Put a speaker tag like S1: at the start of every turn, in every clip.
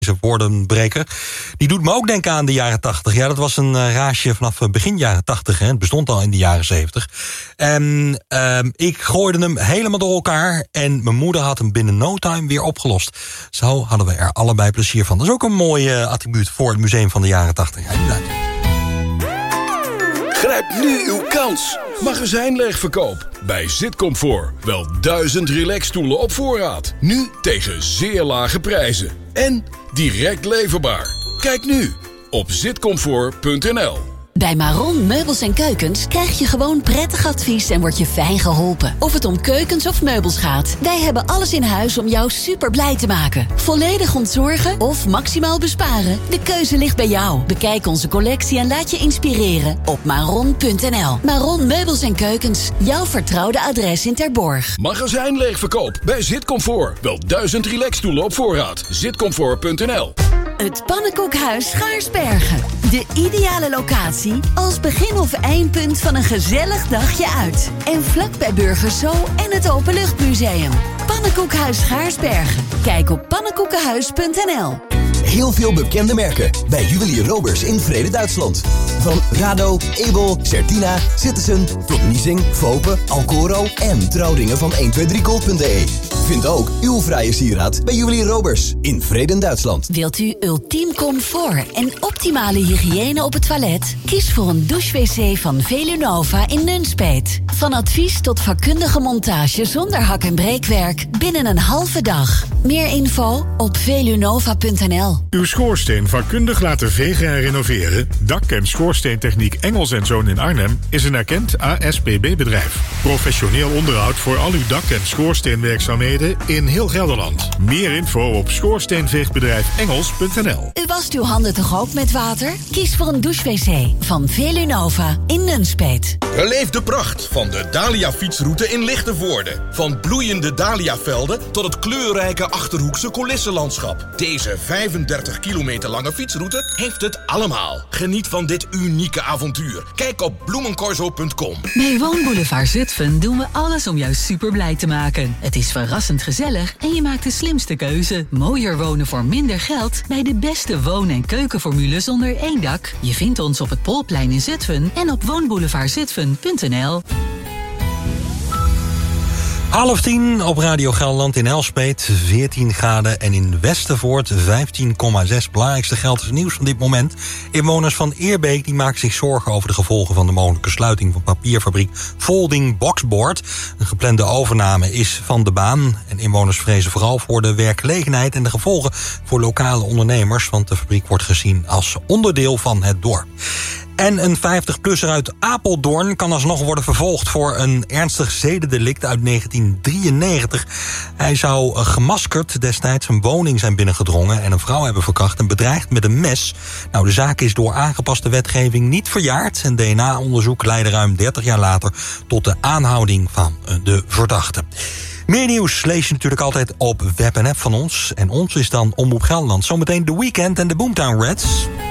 S1: is een woordenbreker. Die doet me ook denken aan de jaren 80. Ja, dat was een raasje vanaf begin jaren 80. Hè. Het bestond al in de jaren 70. En ik gooide hem helemaal door elkaar. En mijn moeder had hem binnen no time weer opgelost. Zo hadden we er allebei plezier van. Dat is ook een mooi attribuut voor het museum van de jaren 80. Ja, inderdaad.
S2: Grijp nu uw kans. Magazijnleegverkoop. Bij Zitcomfort. Wel 1000 relaxstoelen op voorraad. Nu tegen zeer lage prijzen. En direct leverbaar. Kijk nu op zitcomfort.nl.
S3: Bij Maron Meubels en Keukens krijg je gewoon prettig advies en word je fijn geholpen. Of het om keukens of meubels gaat. Wij hebben alles in huis om jou super blij te maken. Volledig ontzorgen of maximaal besparen? De keuze ligt bij jou. Bekijk onze collectie en laat je inspireren op maron.nl. Maron Meubels en Keukens. Jouw vertrouwde adres in Terborg.
S2: Magazijnleegverkoop bij Zitcomfort. Wel 1000 relaxstoelen op voorraad. Zitcomfort.nl.
S3: Het Pannenkoekhuis Schaarsbergen. De ideale locatie als begin- of eindpunt van een gezellig dagje uit. En vlak bij Burgers Zoo en het Openluchtmuseum. Pannenkoekhuis Schaarsbergen. Kijk op pannenkoekenhuis.nl.
S4: Heel veel bekende merken bij Juwelier Robers in Vrede, Duitsland. Van Rado, Ebel, Certina, Citizen, tot Niesing, Vopen, Alcoro en trouwringen van 123gold.de. Vind ook uw vrije sieraad bij Juwelier Robers in Vrede, Duitsland.
S3: Wilt u ultiem comfort en optimale hygiëne op het toilet? Kies voor een douche-wc van Velunova in Nunspeet. Van advies tot vakkundige montage zonder hak- en breekwerk binnen een halve dag. Meer info op velunova.nl.
S5: Uw schoorsteen vakkundig laten vegen en renoveren? Dak- en schoorsteentechniek Engels & Zoon in Arnhem is een erkend ASPB-bedrijf. Professioneel onderhoud voor al uw dak- en schoorsteenwerkzaamheden in heel Gelderland. Meer info op schoorsteenveegbedrijfengels.nl.
S3: U wast uw handen toch ook met water? Kies voor een douche-wc van Velunova in Nunspeet.
S6: Beleef de pracht van de Dahlia-fietsroute in Lichtenvoorde. Van bloeiende dahliavelden tot het kleurrijke Achterhoekse coulissenlandschap. Deze 35 kilometer lange fietsroute heeft het allemaal. Geniet van dit unieke avontuur. Kijk op bloemencorso.com.
S7: Bij Woonboulevard Zutphen doen we alles om jou super blij te maken. Het is verrassend gezellig en je maakt de slimste keuze. Mooier wonen voor minder geld bij de beste woon- en keukenformules onder één dak. Je vindt ons op het Polplein in Zutphen en op woonboulevardzutphen.nl.
S1: 9:30 op Radio Gelderland in Elspeet, 14 graden. En in Westervoort 15,6. Belangrijkste Gelderse nieuws van dit moment. Inwoners van Eerbeek die maken zich zorgen over de gevolgen van de mogelijke sluiting van papierfabriek Folding Boxboard. Een geplande overname is van de baan. En inwoners vrezen vooral voor de werkgelegenheid en de gevolgen voor lokale ondernemers. Want de fabriek wordt gezien als onderdeel van het dorp. En een 50-plusser uit Apeldoorn kan alsnog worden vervolgd voor een ernstig zedendelict uit 1993. Hij zou gemaskerd destijds een woning zijn binnengedrongen en een vrouw hebben verkracht en bedreigd met een mes. Nou, de zaak is door aangepaste wetgeving niet verjaard en DNA-onderzoek leidde ruim 30 jaar later tot de aanhouding van de verdachte. Meer nieuws lees je natuurlijk altijd op web en app van ons. En ons is dan Omroep Gelderland. Zometeen The Weeknd en de Boomtown Rats.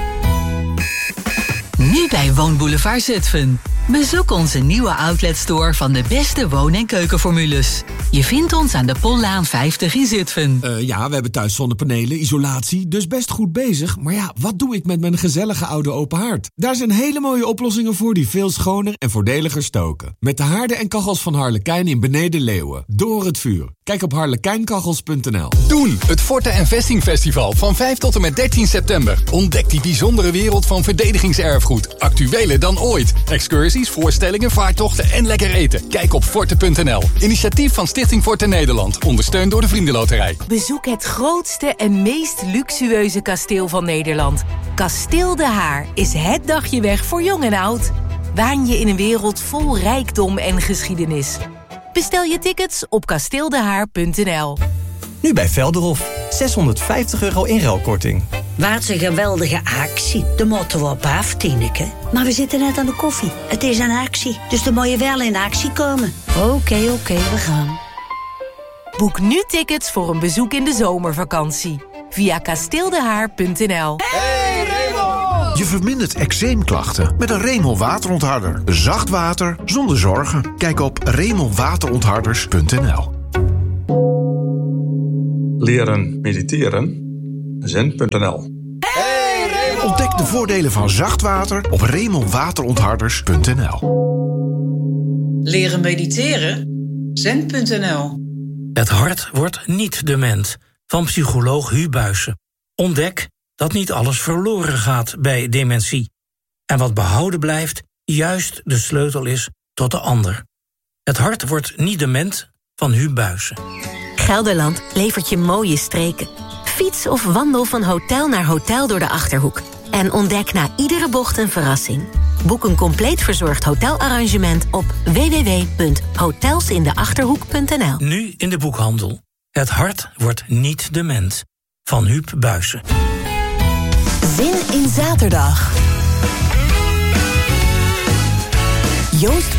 S7: Nu bij Woonboulevard Zutphen. Bezoek onze nieuwe outletstore van de beste woon- en keukenformules. Je vindt ons aan de Pollaan 50 in Zutphen.
S8: Ja, we hebben thuis zonnepanelen, isolatie, dus best goed bezig. Maar ja, wat doe ik met mijn gezellige oude open haard? Daar zijn hele mooie oplossingen voor die veel schoner en voordeliger stoken. Met de haarden en kachels van Harlekijn in Beneden Leeuwen. Door het vuur. Kijk op harlekijnkachels.nl.
S9: Doen, het Forte en Vesting Festival van 5 tot en met 13 september. Ontdek die bijzondere wereld van verdedigingserfgoed. Actueler dan ooit. Excursies, voorstellingen, vaartochten en lekker eten. Kijk op forte.nl. Initiatief van Stichting Forte Nederland. Ondersteund door de Vriendenloterij.
S10: Bezoek het grootste en meest luxueuze kasteel van Nederland. Kasteel De Haar is het dagje weg voor jong en oud. Waan je in een wereld vol rijkdom en geschiedenis. Bestel je tickets op kasteeldehaar.nl.
S11: Nu bij Velderhof. €650 inruilkorting.
S12: Wat een geweldige actie. De moeten we op af, Tineke. Maar we zitten net aan de koffie. Het is een actie, dus dan moet je wel in actie komen.
S10: Oké, we gaan. Boek nu tickets voor een bezoek in de zomervakantie. Via kasteeldehaar.nl.
S13: Hey Raymond! Je vermindert eczeemklachten met een Remel waterontharder. Zacht water zonder zorgen. Kijk op remelwaterontharders.nl.
S14: Leren mediteren zen.nl.
S13: Ontdek de voordelen van zachtwater op remonwaterontharders.nl.
S15: Leren mediteren? Zen.nl.
S16: Het hart wordt niet dement. Van psycholoog Hu Buijsen. Ontdek dat niet alles verloren gaat bij dementie. En wat behouden blijft, juist de sleutel is tot de ander. Het hart wordt niet dement van Hu Buijsen.
S17: Gelderland levert je mooie streken. Fiets of wandel van hotel naar hotel door de Achterhoek. En ontdek na iedere bocht een verrassing. Boek een compleet verzorgd hotelarrangement op www.hotelsindeachterhoek.nl.
S16: Nu in de boekhandel. Het hart wordt niet dement. Van Huub Buijsen.
S3: Zin in zaterdag. Joost